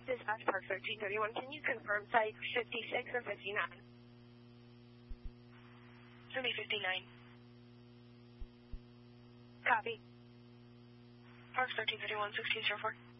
Dispatch Park 1331. Can you confirm site 56 or 59? It's going to be 59. Copy. Park 1331, 1604.